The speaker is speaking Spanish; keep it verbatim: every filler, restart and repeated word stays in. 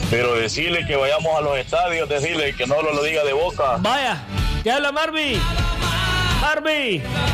Pero decirle que vayamos a los estadios, decirle que no lo, lo diga de boca. Vaya, ¿qué habla Marvin? Marvin.